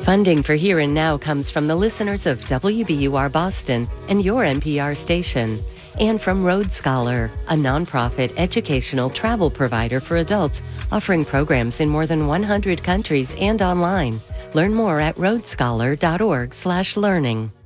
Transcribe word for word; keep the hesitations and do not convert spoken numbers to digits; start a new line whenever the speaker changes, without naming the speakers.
Funding for Here and Now comes from the listeners of W B U R Boston and your N P R station, and from Road Scholar, a nonprofit educational travel provider for adults offering programs in more than one hundred countries and online. Learn more at road scholar dot org slash learning.